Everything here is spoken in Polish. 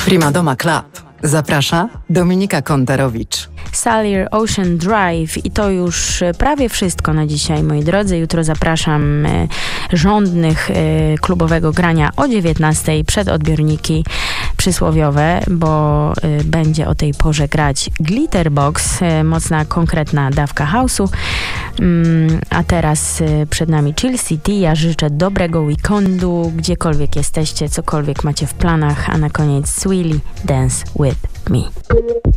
Prima Doma Club. Zaprasza Dominika Kontarowicz. Salir Ocean Drive i to już prawie wszystko na dzisiaj, moi drodzy. Jutro zapraszam żądnych klubowego grania o 19:00 przed odbiorniki przysłowiowe, bo będzie o tej porze grać Glitterbox, mocna, konkretna dawka house'u. A teraz przed nami Chill City. Ja życzę dobrego weekendu, gdziekolwiek jesteście, cokolwiek macie w planach, a na koniec Swilly Dance With Me.